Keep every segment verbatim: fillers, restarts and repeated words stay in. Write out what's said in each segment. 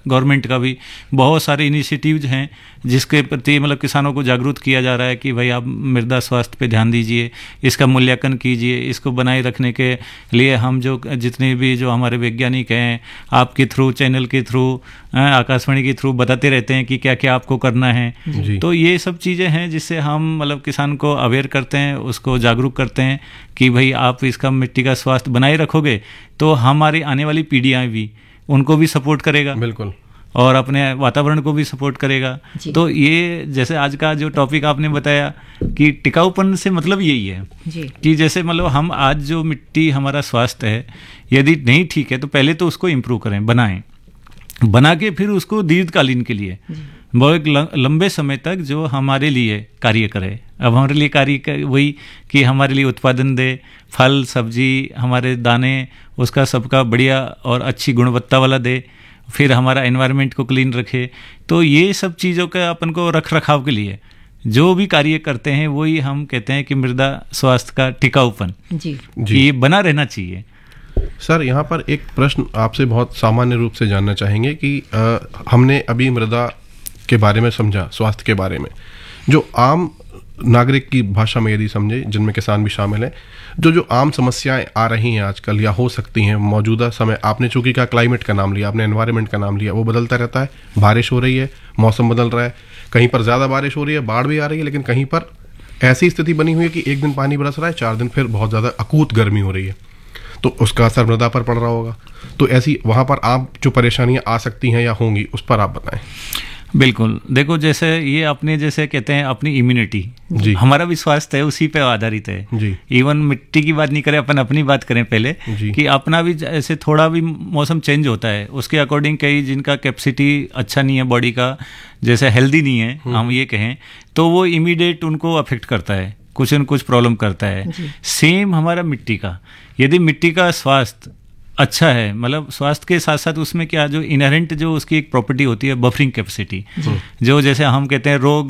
Government का भी बहुत सारे इनिशिएटिव्स हैं जिसके प्रति मतलब किसानों को जागरूक किया जा रहा है कि भाई आप मृदा स्वास्थ्य पे ध्यान दीजिए, इसका मूल्यांकन कीजिए, इसको बनाए रखने के लिए हम जो जितने भी जो हमारे वैज्ञानिक हैं आपके थ्रू, चैनल के थ्रू, आकाशवाणी के थ्रू बताते रहते हैं कि क्या क्या आपको करना है। तो ये सब चीज़ें हैं जिससे हम मतलब किसान को अवेयर करते हैं, उसको जागरूक करते हैं कि भाई आप इसका मिट्टी का स्वास्थ्य बनाए रखोगे तो हमारी आने वाली पीढ़ियाँ भी उनको भी सपोर्ट करेगा, बिल्कुल, और अपने वातावरण को भी सपोर्ट करेगा। तो ये जैसे आज का जो टॉपिक आपने बताया कि टिकाऊपन से मतलब यही है जी। कि जैसे मतलब हम आज जो मिट्टी हमारा स्वास्थ्य है यदि नहीं ठीक है तो पहले तो उसको इम्प्रूव करें, बनाएं, बना के फिर उसको दीर्घकालीन के लिए बहुत लंबे समय तक जो हमारे लिए कार्य करे। अब हमारे लिए कार्य कर वही कि हमारे लिए उत्पादन दे, फल सब्जी, हमारे दाने, उसका सबका बढ़िया और अच्छी गुणवत्ता वाला दे, फिर हमारा एनवायरनमेंट को क्लीन रखे। तो ये सब चीज़ों का अपन को रख रखाव के लिए जो भी कार्य करते हैं वही हम कहते हैं कि मृदा स्वास्थ्य का टिकाऊपन जी, जी। ये बना रहना चाहिए। सर, यहाँ पर एक प्रश्न आपसे बहुत सामान्य रूप से जानना चाहेंगे कि आ, हमने अभी मृदा के बारे में समझा, स्वास्थ्य के बारे में, जो आम नागरिक की भाषा में यदि समझे, जिनमें किसान भी शामिल हैं, जो जो आम समस्याएं आ रही हैं आजकल या हो सकती हैं मौजूदा समय, आपने चूंकि क्या क्लाइमेट का नाम लिया, आपने एनवायरनमेंट का नाम लिया, वो बदलता रहता है, बारिश हो रही है, मौसम बदल रहा है, कहीं पर ज़्यादा बारिश हो रही है, बाढ़ भी आ रही है, लेकिन कहीं पर ऐसी स्थिति बनी हुई है कि एक दिन पानी बरस रहा है, चार दिन फिर बहुत ज़्यादा अकूत गर्मी हो रही है, तो उसका असर मृदा पर पड़ रहा होगा। तो ऐसी वहाँ पर आप जो परेशानियाँ आ सकती हैं या होंगी उस पर आप बताएं। बिल्कुल, देखो जैसे ये अपने जैसे कहते हैं अपनी इम्यूनिटी, हमारा भी स्वास्थ्य है उसी पे आधारित है जी। इवन मिट्टी की बात नहीं करें, अपन अपनी बात करें पहले कि अपना भी जैसे थोड़ा भी मौसम चेंज होता है उसके अकॉर्डिंग कई जिनका कैपेसिटी अच्छा नहीं है बॉडी का, जैसे हेल्दी नहीं है हम ये कहें, तो वो इमीडिएट उनको अफेक्ट करता है, कुछ न कुछ प्रॉब्लम करता है। सेम हमारा मिट्टी का, यदि मिट्टी का स्वास्थ्य अच्छा है, मतलब स्वास्थ्य के साथ साथ उसमें क्या जो इनहेरेंट जो उसकी एक प्रॉपर्टी होती है बफरिंग कैपेसिटी, जो जैसे हम कहते हैं रोग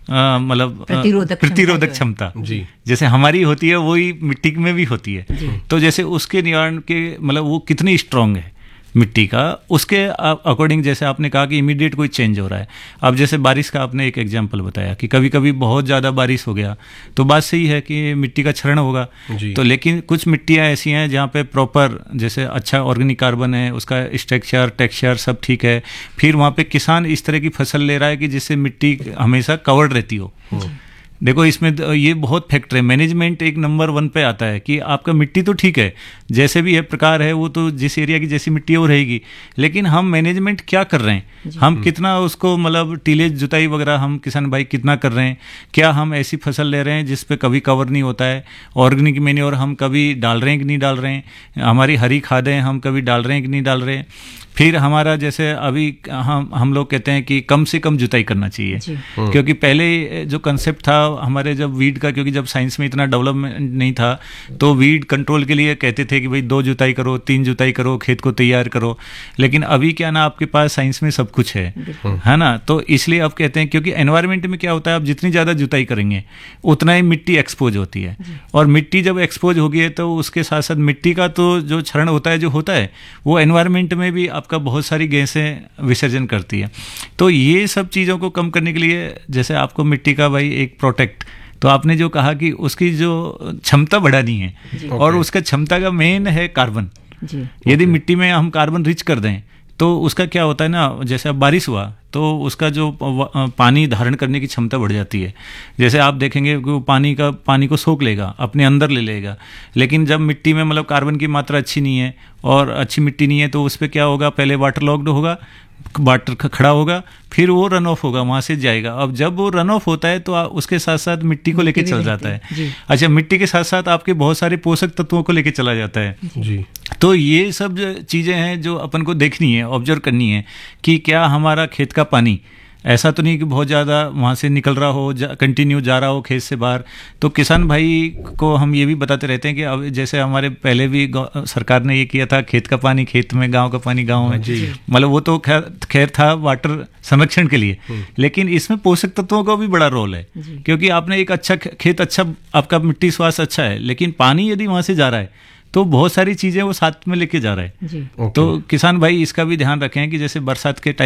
मतलब प्रतिरोधक क्षमता जैसे हमारी होती है वही मिट्टी में भी होती है। तो जैसे उसके निवारण के मतलब वो कितनी स्ट्रांग है मिट्टी का, उसके अकॉर्डिंग जैसे आपने कहा कि इमीडिएट कोई चेंज हो रहा है। अब जैसे बारिश का आपने एक एग्जांपल बताया कि कभी कभी बहुत ज़्यादा बारिश हो गया तो बात सही है कि मिट्टी का क्षरण होगा, तो लेकिन कुछ मिट्टियाँ ऐसी हैं जहाँ पे प्रॉपर जैसे अच्छा ऑर्गेनिक कार्बन है, उसका स्ट्रक्चर टेक्सचर सब ठीक है, फिर वहाँ पे किसान इस तरह की फसल ले रहा है कि जिससे मिट्टी हमेशा कवर्ड रहती हो। देखो इसमें ये बहुत फैक्टर है, मैनेजमेंट एक नंबर वन पे आता है कि आपका मिट्टी तो ठीक है जैसे भी है प्रकार है, वो तो जिस एरिया की जैसी मिट्टी है वो रहेगी, लेकिन हम मैनेजमेंट क्या कर रहे हैं, हम कितना उसको मतलब टीलेज जुताई वगैरह हम किसान भाई कितना कर रहे हैं, क्या हम ऐसी फसल ले रहे हैं जिस पे कभी कवर नहीं होता है, ऑर्गेनिक मैन्योर हम कभी डाल रहे हैं कि नहीं डाल रहे हैं, हमारी हरी खादें हम कभी डाल रहे हैं कि नहीं डाल रहे हैं, फिर हमारा जैसे अभी हम हम लोग कहते हैं कि कम से कम जुताई करना चाहिए, क्योंकि पहले जो कंसेप्ट था हमारे जब वीड का, क्योंकि जब साइंस में इतना डेवलपमेंट नहीं था तो वीड कंट्रोल के लिए कहते थे कि भाई दो जुताई करो, तीन जुताई करो, खेत को तैयार करो, लेकिन अभी क्या ना आपके पास साइंस में सब कुछ है है ना, तो इसलिए अब कहते हैं क्योंकि एनवायरनमेंट में क्या होता है आप जितनी ज़्यादा जुताई करेंगे उतना ही मिट्टी एक्सपोज होती है, और मिट्टी जब एक्सपोज होगी है तो उसके साथ साथ मिट्टी का तो जो क्षरण होता है जो होता है वो एनवायरनमेंट में भी का बहुत सारी गैसें विसर्जन करती है। तो ये सब चीज़ों को कम करने के लिए जैसे आपको मिट्टी का भाई एक प्रोटेक्ट, तो आपने जो कहा कि उसकी जो क्षमता बढ़ानी है और उसका क्षमता का मेन है कार्बन। यदि मिट्टी में हम कार्बन रिच कर दें तो उसका क्या होता है ना, जैसे अब बारिश हुआ तो उसका जो पानी धारण करने की क्षमता बढ़ जाती है, जैसे आप देखेंगे कि वो पानी का पानी को सोख लेगा, अपने अंदर ले लेगा, लेकिन जब मिट्टी में मतलब कार्बन की मात्रा अच्छी नहीं है और अच्छी मिट्टी नहीं है तो उस पर क्या होगा, पहले वाटर लॉक्ड होगा, वाटर खड़ा होगा, फिर वो रन ऑफ होगा, वहाँ से जाएगा। अब जब वो रन ऑफ होता है तो उसके साथ साथ मिट्टी को लेके चल जाता है। अच्छा, मिट्टी के साथ साथ आपके बहुत सारे पोषक तत्वों को लेके चला जाता है जी। तो ये सब चीज़ें हैं जो अपन को देखनी है, ऑब्जर्व करनी है कि क्या हमारा खेत का पानी ऐसा तो नहीं कि बहुत ज़्यादा वहाँ से निकल रहा हो, जा, कंटिन्यू जा रहा हो खेत से बाहर। तो किसान भाई को हम ये भी बताते रहते हैं कि अब जैसे हमारे पहले भी सरकार ने ये किया था, खेत का पानी खेत में, गांव का पानी गांव में, मतलब वो तो खैर खैर था वाटर संरक्षण के लिए, लेकिन इसमें पोषक तत्वों का भी बड़ा रोल है, क्योंकि आपने एक अच्छा खेत, अच्छा आपका मिट्टी स्वास्थ्य अच्छा है, लेकिन पानी यदि वहाँ से जा रहा है तो बहुत सारी चीज़ें वो साथ में लेके जा रहा है। तो किसान भाई इसका भी ध्यान रखें कि जैसे बरसात के